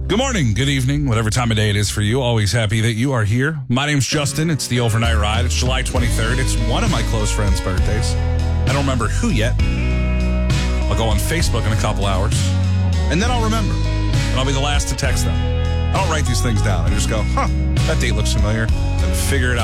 Good morning, good evening, whatever time of day it is for you. Always happy that you are here. My name's Justin. It's the Overnight Ride. It's July 23rd. It's one of my close friends' birthdays. I don't remember who yet. I'll go on Facebook in a couple hours, and then I'll remember. And I'll be the last to text them. I don't write these things down. I just go, that date looks familiar, and figure it out.